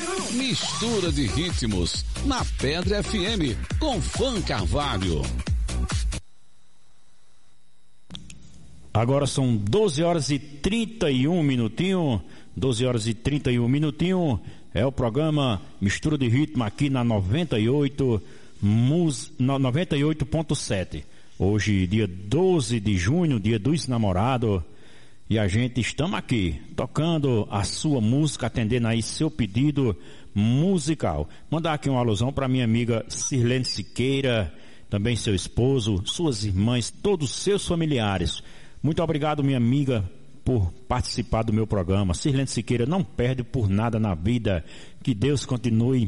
Mistura de ritmos na Pedra FM com Fã Carvalho. Agora são 12 horas e 31 minutinhos. 12 horas e 31 minutinhos. É o programa Mistura de Ritmo aqui na 98.7. Hoje, dia 12 de junho, dia dos namorados. E a gente estamos aqui, tocando a sua música, atendendo aí seu pedido musical. Mandar aqui uma alusão para minha amiga Sirlene Siqueira, também seu esposo, suas irmãs, todos os seus familiares. Muito obrigado, minha amiga, por participar do meu programa. Sirlene Siqueira, não perde por nada na vida. Que Deus continue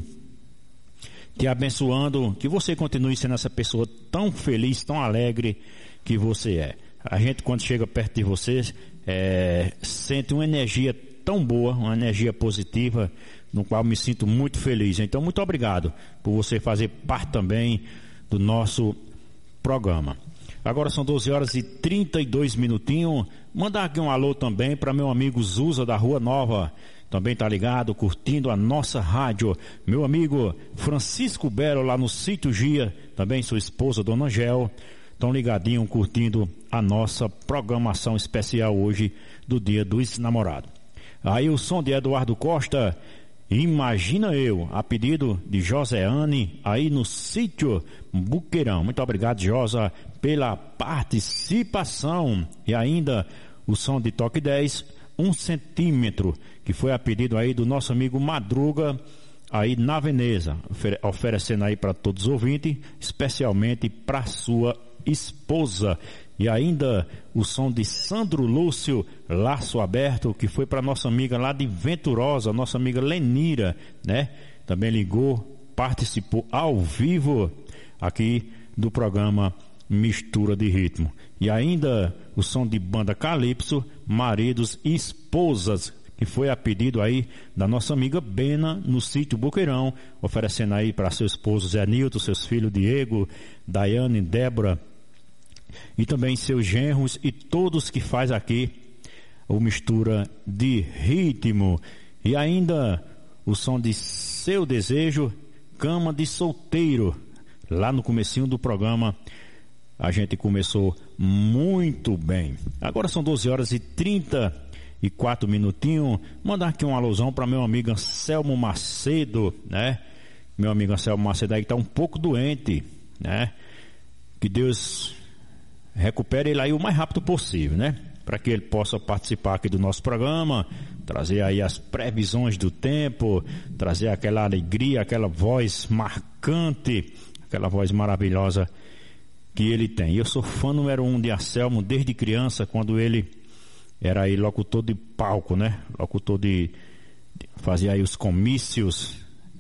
te abençoando, que você continue sendo essa pessoa tão feliz, tão alegre que você é. A gente, quando chega perto de vocês, sente uma energia tão boa, uma energia positiva, no qual me sinto muito feliz. Então, muito obrigado por você fazer parte também do nosso programa. Agora são 12 horas e 32 minutinhos. Mandar aqui um alô também para meu amigo Zusa da Rua Nova. Também tá ligado, curtindo a nossa rádio. Meu amigo Francisco Belo lá no Sítio Gia. Também sua esposa, Dona Gel. Estão ligadinho, curtindo a nossa programação especial hoje do Dia dos Namorados. Aí o som de Eduardo Costa, Imagina Eu, a pedido de Joseane, aí no Sítio Buqueirão. Muito obrigado, Josa, pela participação. E ainda o som de Toque 10, 1 centímetro, que foi a pedido aí do nosso amigo Madruga, aí na Veneza, oferecendo aí para todos os ouvintes, especialmente para sua esposa. E ainda o som de Sandro Lúcio, Laço Aberto, que foi para nossa amiga lá de Venturosa, nossa amiga Lenira, né? Também ligou, participou ao vivo aqui do programa Mistura de Ritmo. E ainda o som de Banda Calypso, Maridos e Esposas, que foi a pedido aí da nossa amiga Bena no Sítio Boqueirão, oferecendo aí para seu esposo Zé Nilton, seus filhos Diego, Daiane, Débora, e também seus genros e todos que faz aqui o Mistura de Ritmo. E ainda o som de Seu Desejo, Cama de Solteiro. Lá no comecinho do programa a gente começou muito bem. Agora são 12 horas e 34 minutinhos. Mandar aqui uma alusão para meu amigo Anselmo Macedo, né? Meu amigo Anselmo Macedo aí que está um pouco doente, né? Que Deus recupere ele aí o mais rápido possível, né? Para que ele possa participar aqui do nosso programa, trazer aí as previsões do tempo, trazer aquela alegria, aquela voz marcante, aquela voz maravilhosa que ele tem. E eu sou fã número 1 de Anselmo desde criança, quando ele era aí locutor de palco, né? Locutor fazia aí os comícios.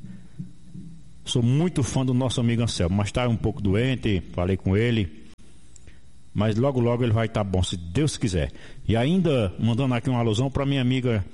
Sou muito fã do nosso amigo Anselmo, mas está um pouco doente, falei com ele. Mas logo logo ele vai estar bom, se Deus quiser. E ainda mandando aqui uma alusão para minha amiga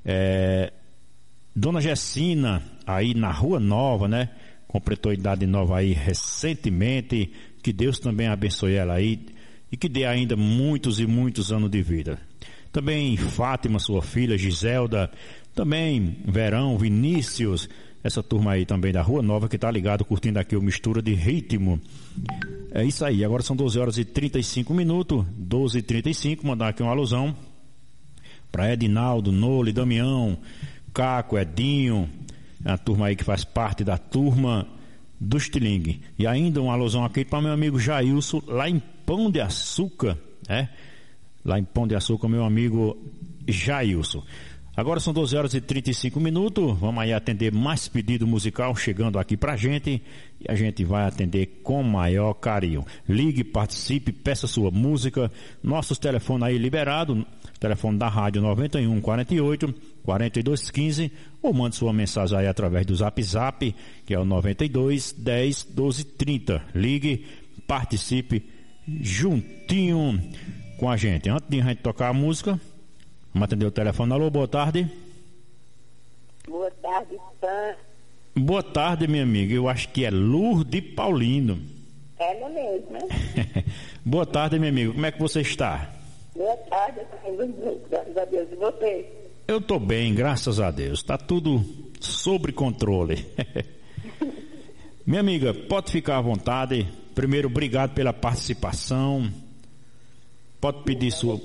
Dona Gessina, aí na Rua Nova, né? Completou idade nova aí recentemente. Que Deus também abençoe ela aí e que dê ainda muitos e muitos anos de vida. Também Fátima, sua filha, Giselda, também Verão, Vinícius, essa turma aí também da Rua Nova que tá ligado, curtindo aqui o Mistura de Ritmo. É isso aí, agora são 12 horas e 35 minutos, 12 e 35, mandar aqui uma alusão para Edinaldo, Nole, Damião, Caco, Edinho, a turma aí que faz parte da turma do Estilingue. E ainda uma alusão aqui para meu amigo Jailson, lá em Pão de Açúcar, né? Lá em Pão de Açúcar, meu amigo Jailson. Agora são 12 horas e 35 minutos, vamos aí atender mais pedido musical chegando aqui pra gente, e a gente vai atender com maior carinho. Ligue, participe, peça sua música, nossos telefones aí liberados, telefone da rádio 91 48 42 15, ou mande sua mensagem aí através do Zap Zap, que é o 92 10 12 30. Ligue, participe juntinho com a gente. Antes de a gente tocar a música, vamos atender o telefone. Alô, boa tarde. Boa tarde, Pan. Boa tarde, minha amiga. Eu acho que é Lourdes Paulino. Ela mesma. Boa tarde, minha amiga. Como é que você está? Boa tarde, graças a Deus. E você? Eu estou bem, graças a Deus. Está tudo sob controle. Minha amiga, pode ficar à vontade. Primeiro, obrigado pela participação. Pode pedir sua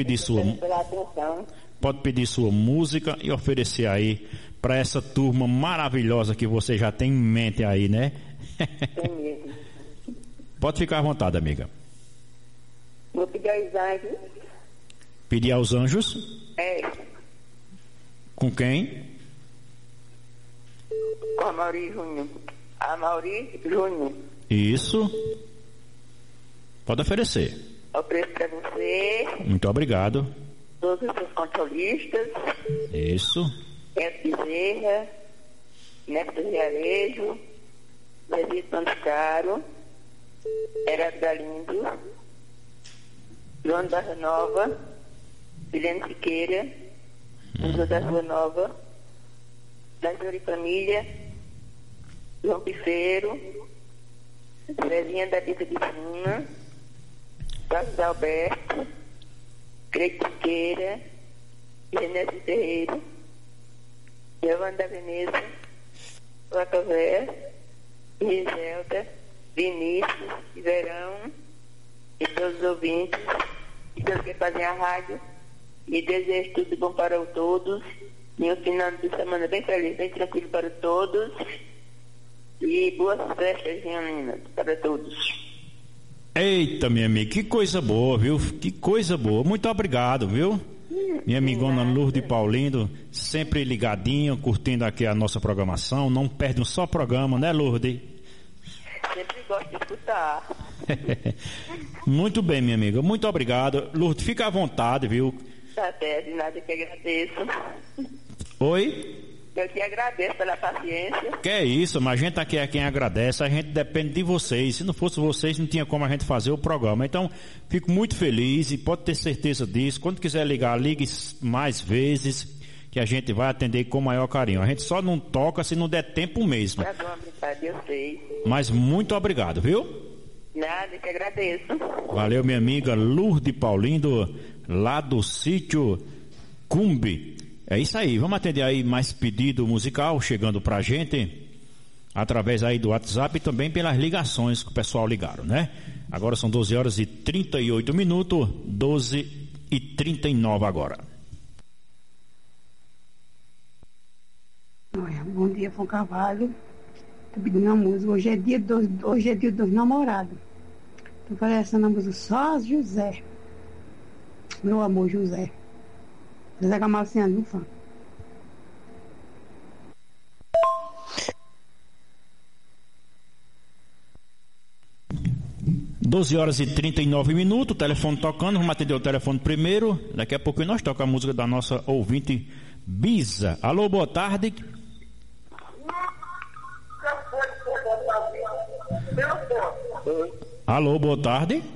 música e oferecer aí para essa turma maravilhosa que você já tem em mente aí, né? Tem mesmo. Pode ficar à vontade, amiga. Vou pedir aos anjos. Pedir aos anjos? É. Com quem? Com a Mauri Júnior. A Mauri Júnior. Isso. Pode oferecer. Ofereço para você, Muito obrigado. todos os seus controlistas, Isso. Neto Bezerra, Neto Realejo, David Panticaro, Herado Galindo, João da Rua Nova, Guilherme Siqueira, José da Rua Nova, da Júri Família, João Pifeiro, Zezinha da Bita de Cima, Carlos Alberto, Creite Siqueira, Genésio Ferreira, Giovanna da Veneza, Lacové, Giselda, Vinícius, Verão, e todos os ouvintes, e todos que fazem a rádio, e desejo tudo bom para todos, e um final de semana bem feliz, bem tranquilo para todos, e boas festas juninas para todos. Eita, minha amiga, que coisa boa, viu? Que coisa boa. Muito obrigado, viu? Minha amigona Lourdes Paulindo, sempre ligadinha, curtindo aqui a nossa programação. Não perde um só programa, né, Lourdes? Sempre gosto de escutar. Muito bem, minha amiga. Muito obrigado. Lourdes, fica à vontade, viu? Tá certo, de nada que agradeço. Oi? Eu que agradeço pela paciência. Que é isso, mas a gente aqui é quem agradece, a gente depende de vocês. Se não fosse vocês, não tinha como a gente fazer o programa. Então, fico muito feliz e pode ter certeza disso. Quando quiser ligar, ligue mais vezes, que a gente vai atender com o maior carinho. A gente só não toca se não der tempo mesmo. Tá bom, obrigado, eu sei. Mas muito obrigado, viu? Nada, que agradeço. Valeu, minha amiga Lourdes Paulindo, lá do sítio Cumbi. É isso aí, vamos atender aí mais pedido musical chegando pra gente, através aí do WhatsApp e também pelas ligações que o pessoal ligaram, né? Agora são 12 horas e 38 minutos, 12 e 39 agora. Olha, bom dia, Fão Carvalho. Tô pedindo uma música. Hoje é dia dos namorados. Tô parecendo a música Só José. Meu amor, José. José Camarciano do fã. 12 horas e 39 minutos, o telefone tocando, vamos atender o telefone primeiro. Daqui a pouco nós tocamos a música da nossa ouvinte Bisa. Alô, boa tarde. Alô, boa tarde.